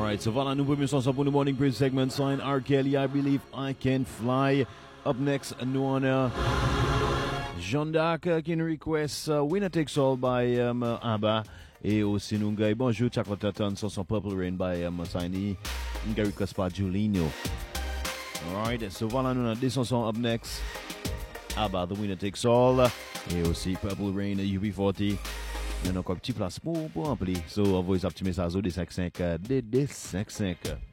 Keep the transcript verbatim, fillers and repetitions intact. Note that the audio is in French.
Alright, so voilà, nous premier chanson pour le Morning Praise segment. Sign R. Kelly, I Believe I Can Fly. Up next, nous on a Jeanne d'Arc uh, qui nous request uh, Winner Takes All by um, uh, ABBA. Et aussi nous avons Bonjour Chocolate Ton sur son Purple Rain by um, Tiny. Nous avons request par Giulino. Alright, so voilà, nous avons deux chansons up next. ABBA, The Winner Takes All. Et aussi Purple Rain, U B quarante. Nous avons encore une petite place pour, pour remplir. So, envoyez un petit message au D cinquante-cinq, D D cinquante-cinq.